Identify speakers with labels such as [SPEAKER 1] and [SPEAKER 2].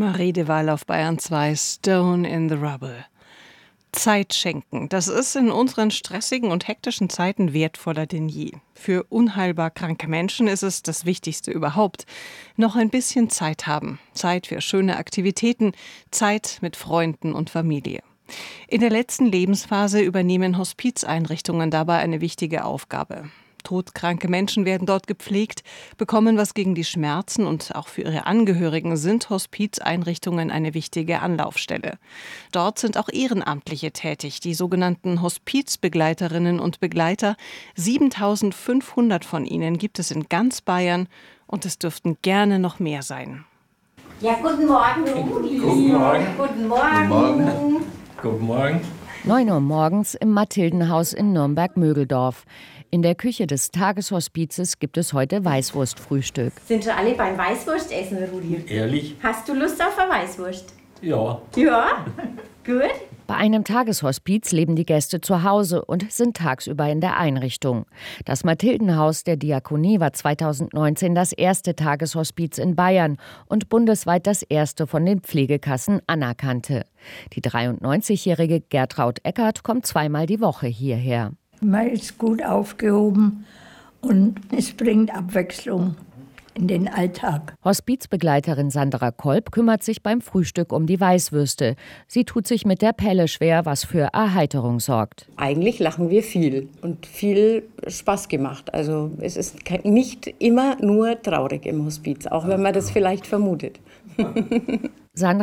[SPEAKER 1] Marie de Waal auf Bayern 2, Stone in the Rubble. Zeit schenken, das ist in unseren stressigen und hektischen Zeiten wertvoller denn je. Für unheilbar kranke Menschen ist es das Wichtigste überhaupt. Noch ein bisschen Zeit haben. Zeit für schöne Aktivitäten, Zeit mit Freunden und Familie. In der letzten Lebensphase übernehmen Hospizeinrichtungen dabei eine wichtige Aufgabe. Todkranke Menschen werden dort gepflegt, bekommen was gegen die Schmerzen und auch für ihre Angehörigen sind Hospizeinrichtungen eine wichtige Anlaufstelle. Dort sind auch Ehrenamtliche tätig, die sogenannten Hospizbegleiterinnen und Begleiter. 7.500 von ihnen gibt es in ganz Bayern und es dürften gerne noch mehr sein.
[SPEAKER 2] Ja, guten Morgen, Rudi.
[SPEAKER 3] Guten Morgen.
[SPEAKER 2] Guten Morgen.
[SPEAKER 3] Guten Morgen. Guten Morgen.
[SPEAKER 4] 9 Uhr morgens im Mathildenhaus in Nürnberg-Mögeldorf. In der Küche des Tageshospizes gibt es heute Weißwurstfrühstück.
[SPEAKER 2] Sind schon alle beim Weißwurstessen, Rudi?
[SPEAKER 3] Ehrlich?
[SPEAKER 2] Hast du Lust auf eine Weißwurst?
[SPEAKER 3] Ja.
[SPEAKER 2] Ja? Gut.
[SPEAKER 4] Bei einem Tageshospiz leben die Gäste zu Hause und sind tagsüber in der Einrichtung. Das Mathildenhaus der Diakonie war 2019 das erste Tageshospiz in Bayern und bundesweit das erste von den Pflegekassen anerkannte. Die 93-jährige Gertraud Eckert kommt zweimal die Woche hierher.
[SPEAKER 5] Man ist gut aufgehoben und es bringt Abwechslung in den Alltag.
[SPEAKER 4] Hospizbegleiterin Sandra Kolb kümmert sich beim Frühstück um die Weißwürste. Sie tut sich mit der Pelle schwer, was für Erheiterung sorgt.
[SPEAKER 6] Eigentlich lachen wir viel und viel Spaß gemacht. Also es ist nicht immer nur traurig im Hospiz, auch wenn man das vielleicht vermutet.
[SPEAKER 4] Sandra